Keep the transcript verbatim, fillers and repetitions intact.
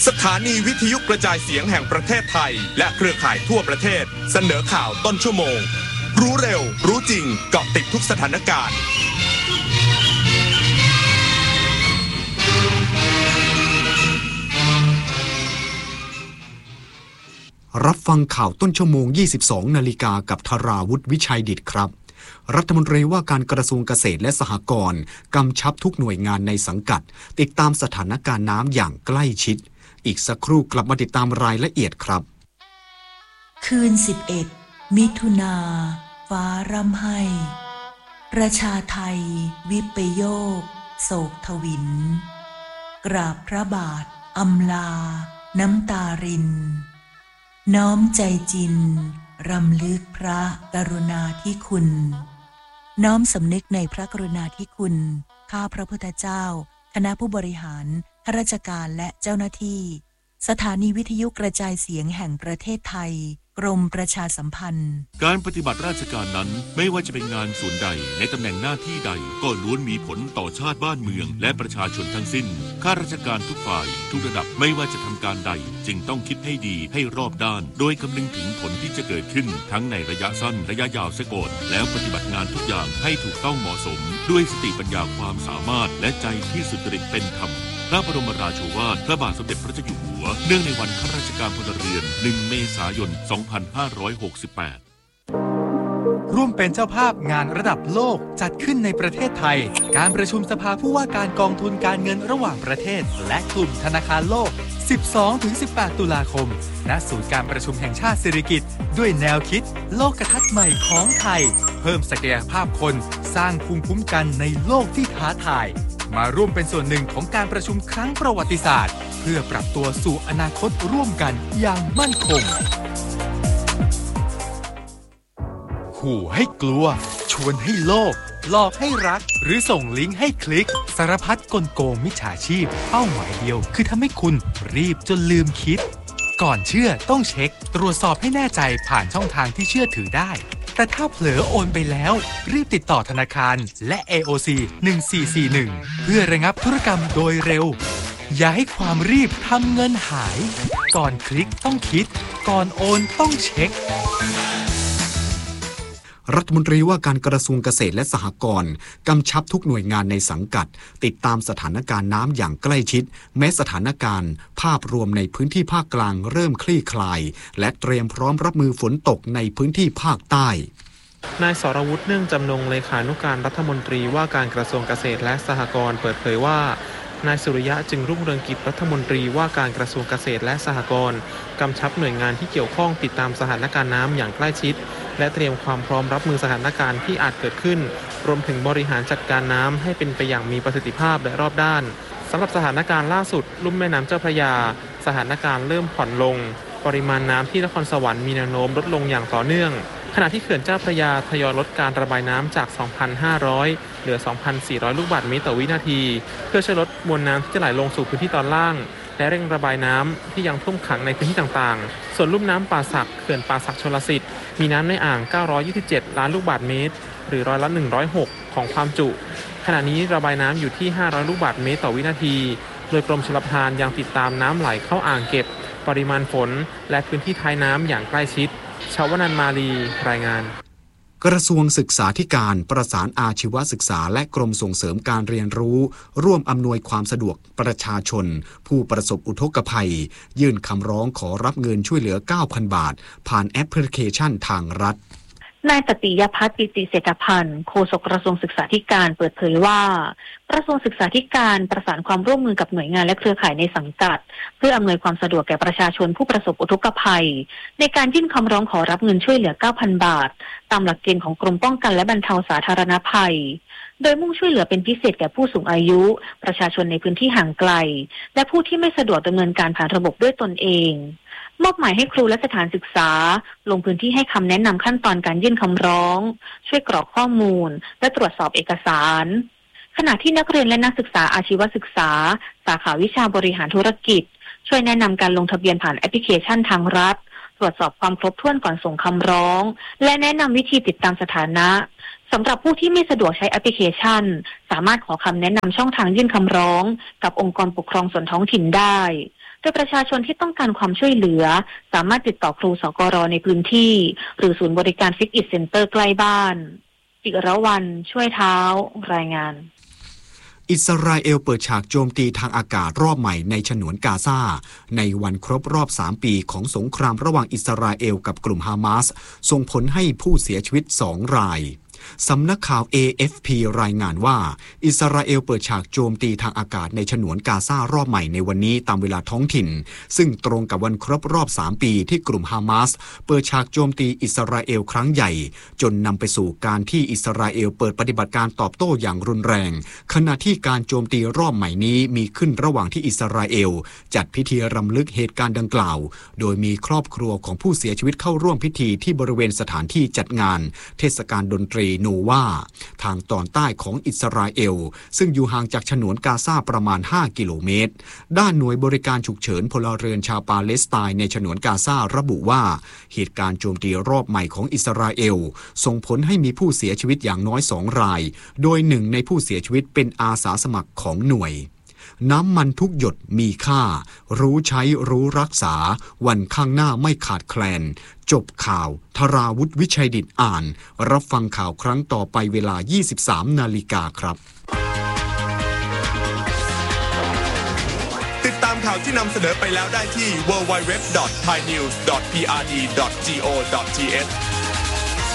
สถานีวิทยุกระจายเสียงแห่งประเทศไทยและเครือข่ายทั่วประเทศเสนอข่าวต้นชั่วโมงรู้เร็วรู้จริงเกาะติดทุกสถานการณ์รับฟังข่าวต้นชั่วโมง ยี่สิบสอง นาฬิกากับธราวุฒิวิชัยดิษฐ์ครับรัฐมนตรีว่าการกระทรวงเกษตรและสหกรณ์กำชับทุกหน่วยงานในสังกัดติดตามสถานการณ์น้ำอย่างใกล้ชิดอีกสักครู่กลับมาติดตามรายละเอียดครับคืนสิบเอ็ดมิถุนาฟ้าร่ำไห้ประชาไทยวิปโยคโศกทวินกราบพระบาทอำลาน้ำตารินน้อมใจจินรำลึกพระกรุณาธิคุณน้อมสำนึกในพระกรุณาธิคุณข้าพระพุทธเจ้าคณะผู้บริหารข้าราชการและเจ้าหน้าที่สถานีวิทยุกระจายเสียงแห่งประเทศไทยกรมประชาสัมพันธ์การปฏิบัติราชการนั้นไม่ว่าจะเป็นงานส่วนใดในตำแหน่งหน้าที่ใดก็ล้วนมีผลต่อชาติบ้านเมืองและประชาชนทั้งสิ้นข้าราชการทุกฝ่ายทุกระดับไม่ว่าจะทำการใดจึงต้องคิดให้ดีให้รอบด้านโดยคำนึงถึงผลที่จะเกิดขึ้นทั้งในระยะสั้นระยะยาวเสียก่อนแล้วปฏิบัติงานทุกอย่างให้ถูกต้องเหมาะสมด้วยสติปัญญาความสามารถและใจที่สุจริตเป็นธรรมพระบรมราโชวาทพระบาทสมเด็จพระเจ้าอยู่หัวเนื่องในวันข้าราชการพลเรือนหนึ่งเมษายนสองพันห้าร้อยหกสิบแปดร่วมเป็นเจ้าภาพงานระดับโลกจัดขึ้นในประเทศไทยการประชุมสภาผู้ว่าการกองทุนการเงินระหว่างประเทศและกลุ่มธนาคารโลก สิบสองถึงสิบแปด ตุลาคมณศูนย์การประชุมแห่งชาติสิริกิติ์ด้วยแนวคิดโลกทัศน์ใหม่ของไทยเพิ่มศักยภาพคนสร้างภูมิคุ้มกันในโลกที่ท้าทายมาร่วมเป็นส่วนหนึ่งของการประชุมครั้งประวัติศาสตร์เพื่อปรับตัวสู่อนาคตร่วมกันอย่างมั่นคงขู่ให้กลัวชวนให้โลภหลอกให้รักหรือส่งลิงก์ให้คลิกสารพัดกลโกงมิจฉาชีพเป้าหมายเดียวคือทำให้คุณรีบจนลืมคิดก่อนเชื่อต้องเช็คตรวจสอบให้แน่ใจผ่านช่องทางที่เชื่อถือได้แต่ถ้าเผลอโอนไปแล้วรีบติดต่อธนาคารและ เอ โอ ซี หนึ่งสี่สี่หนึ่งเพื่อระงับธุรกรรมโดยเร็วอย่าให้ความรีบทำเงินหายก่อนคลิกต้องคิดก่อนโอนต้องเช็ครัฐมนตรีว่าการกระทรวงเกษตรและสหกรณ์กำชับทุกหน่วยงานในสังกัดติดตามสถานการณ์น้ำอย่างใกล้ชิดแม้สถานการณ์ภาพรวมในพื้นที่ภาคกลางเริ่มคลี่คลายและเตรียมพร้อมรับมือฝนตกในพื้นที่ภาคใต้นายสรวุฒิเนื่องจำนงเลขานุการรัฐมนตรีว่าการกระทรวงเกษตรและสหกรณ์เปิดเผยว่านายสุริยะจึงรุ่งเรืองกิจรัฐมนตรีว่าการกระทรวงเกษตรและสหกรณ์กำชับหน่วยงานที่เกี่ยวข้องติดตามสถานการณ์น้ำอย่างใกล้ชิดและเตรียมความพร้อมรับมือสถานการณ์ที่อาจเกิดขึ้นรวมถึงบริหารจัดการน้ำให้เป็นไปอย่างมีประสิทธิภาพและรอบด้านสำหรับสถานการณ์ล่าสุดลุ่มแม่น้ำเจ้าพระยาสถานการณ์เริ่มผ่อนลงปริมาณน้ำที่นครสวรรค์มีแนวโน้มลดลงอย่างต่อเนื่องขณะที่เขื่อนเจ้าพระยาทยอยลดการระบายน้ำจาก สองพันห้าร้อย เหลือ สองพันสี่ร้อย ลูกบาศก์เมตรต่อวินาทีเพื่อช่วยลดมวลน้ำที่จะไหลลงสู่พื้นที่ตอนล่างและเร่งระบายน้ำที่ยังท่วมขังในพื้นที่ต่างๆส่วนลุ่มน้ำป่าสักเขื่อนป่าสักชลสิทธิ์มีน้ำในอ่างเก้าร้อยยี่สิบเจ็ดล้านลูกบาศก์เมตรหรือร้อยละหนึ่งร้อยหกของความจุขณะนี้ระบายน้ำอยู่ที่ห้าร้อยลูกบาศก์เมตรต่อวินาทีโดยกรมชลประทานยังติดตามน้ำไหลเข้าอ่างเก็บปริมาณฝนและพื้นที่ท้ายน้ำอย่างใกล้ชิดชาวนันมาลีรายงานกระทรวงศึกษาธิการประสานอาชีวศึกษาและกรมส่งเสริมการเรียนรู้ร่วมอำนวยความสะดวกประชาชนผู้ประสบอุทกภัยยื่นคำร้องขอรับเงินช่วยเหลือ เก้าพัน บาทผ่านแอปพลิเคชันทางรัฐนายตติยภัทร ปิติเศรษฐพันธ์โฆษกกระทรวงศึกษาธิการเปิดเผยว่ากระทรวงศึกษาธิการประสานความร่วมมือกับหน่วยงานและเครือข่ายในสังกัดเพื่ออำนวยความสะดวกแก่ประชาชนผู้ประสบอุทกภัยในการยื่นคำร้องขอรับเงินช่วยเหลือ เก้าพัน บาทตามหลักเกณฑ์ของกรมป้องกันและบรรเทาสาธารณภัยโดยมุ่งช่วยเหลือเป็นพิเศษแก่ผู้สูงอายุประชาชนในพื้นที่ห่างไกลและผู้ที่ไม่สะดวกดำเนินการผ่านระบบด้วยตนเองมอบหมายให้ครูและสถานศึกษาลงพื้นที่ให้คำแนะนำขั้นตอนการยื่นคำร้องช่วยกรอกข้อมูลและตรวจสอบเอกสารขณะที่นักเรียนและนักศึกษาอาชีวศึกษาสาขาวิชาบริหารธุรกิจช่วยแนะนำการลงทะเบียนผ่านแอปพลิเคชันทางรัฐตรวจสอบความครบถ้วนก่อนส่งคำร้องและแนะนำวิธีติดตามสถานะสำหรับผู้ที่ไม่สะดวกใช้แอปพลิเคชันสามารถขอคำแนะนำช่องทางยื่นคำร้องกับองค์กรปกครองส่วนท้องถิ่นได้โดยประชาชนที่ต้องการความช่วยเหลือสามารถติดต่อครูสกรในพื้นที่หรือศูนย์บริการ Fix It Center ใกล้บ้านจิรวรรณช่วยเท้ารายงานอิสราเอลเปิดฉากโจมตีทางอากาศรอบใหม่ในฉนวนกาซาในวันครบรอบสามปีของสงครามระหว่างอิสราเอลกับกลุ่มฮามาสส่งผลให้ผู้เสียชีวิตสองรายสำนักข่าว เอ เอฟ พี รายงานว่าอิสราเอลเปิดฉากโจมตีทางอากาศในฉนวนกาซารอบใหม่ในวันนี้ตามเวลาท้องถิ่นซึ่งตรงกับวันครบรอบสามปีที่กลุ่มฮามาสเปิดฉากโจมตีอิสราเอลครั้งใหญ่จนนำไปสู่การที่อิสราเอลเปิดปฏิบัติการตอบโต้อย่างรุนแรงขณะที่การโจมตีรอบใหม่นี้มีขึ้นระหว่างที่อิสราเอลจัดพิธีรำลึกเหตุการณ์ดังกล่าวโดยมีครอบครัวของผู้เสียชีวิตเข้าร่วมพิธีที่บริเวณสถานที่จัดงานเทศกาลดนตรีโนวาทางตอนใต้ของอิสราเอลซึ่งอยู่ห่างจากฉนวนกาซาประมาณห้ากิโลเมตรด้านหน่วยบริการฉุกเฉินพลเรือนชาวปาเลสไตน์ในฉนวนกาซาระบุว่าเหตุการณ์โจมตีรอบใหม่ของอิสราเอลส่งผลให้มีผู้เสียชีวิตอย่างน้อยสองรายโดยหนึ่งในผู้เสียชีวิตเป็นอาสาสมัครของหน่วยน้ำมันทุกหยดมีค่ารู้ใช้รู้รักษาวันข้างหน้าไม่ขาดแคลนจบข่าวธราวุฒิวิชัยดิษฐ์อ่านรับฟังข่าวครั้งต่อไปเวลา ยี่สิบสามนาฬิกาครับติดตามข่าวที่นำเสนอไปแล้วได้ที่ ดับเบิลยู ดับเบิลยู ดับเบิลยู ดอท ไทยนิวส์ ดอท พี อาร์ ดี ดอท จี โอ ดอท ที เอช